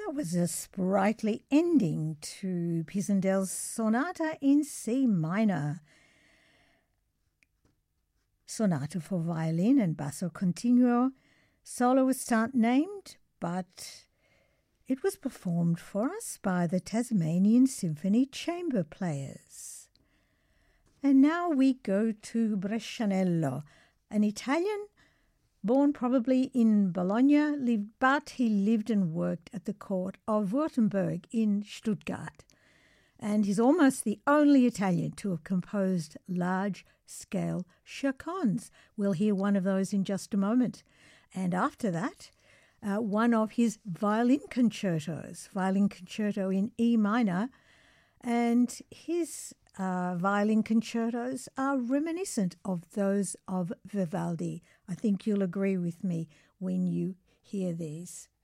That was a sprightly ending to Pisandel's Sonata in C minor. Sonata for violin and basso continuo. Soloists aren't named, but it was performed for us by the Tasmanian Symphony Chamber Players. And now we go to Brescianello, an Italian born probably in Bologna, but he lived and worked at the court of Württemberg in Stuttgart. And he's almost the only Italian to have composed large-scale chansons. We'll hear one of those in just a moment. And after that, one of his violin concerto in E minor, and his violin concertos are reminiscent of those of Vivaldi. I think you'll agree with me when you hear these.